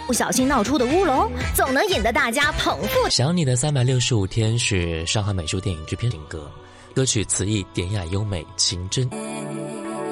不小心闹出的乌龙，总能引得大家捧腹。 想你的365天是上海美术电影制片人歌，歌曲词意典雅优美，情真。